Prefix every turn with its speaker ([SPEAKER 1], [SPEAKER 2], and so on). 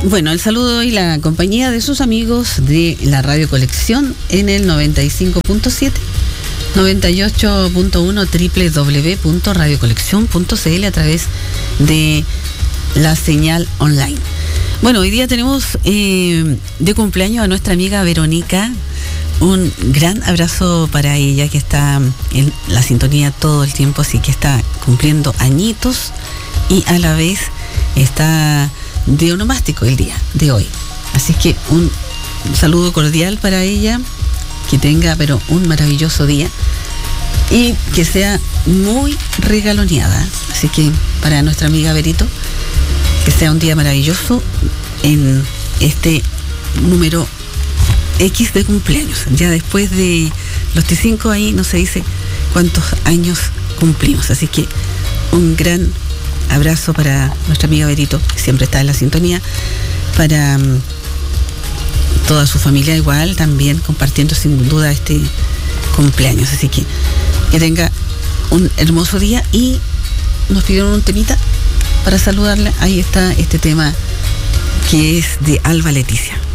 [SPEAKER 1] Bueno, el saludo y la compañía de sus amigos de la Radio Colección en el 95.7, 98.1 www.radiocoleccion.cl a través de la señal online. Bueno, hoy día tenemos de cumpleaños a nuestra amiga Verónica. Un gran abrazo para ella, que está en la sintonía todo el tiempo, así que está cumpliendo añitos y a la vez está de onomástico el día de hoy. Así que un saludo cordial para ella, que tenga pero un maravilloso día y que sea muy regaloneada. Así que para nuestra amiga Verito, que sea un día maravilloso en este número X de cumpleaños. Ya después de los T5 ahí no se dice cuántos años cumplimos. Así que un gran abrazo para nuestra amiga Verito, que siempre está en la sintonía, para toda su familia igual, también compartiendo sin duda este cumpleaños. Así que tenga un hermoso día, y nos pidieron un temita para saludarla. Ahí está este tema que es de Alba Leticia.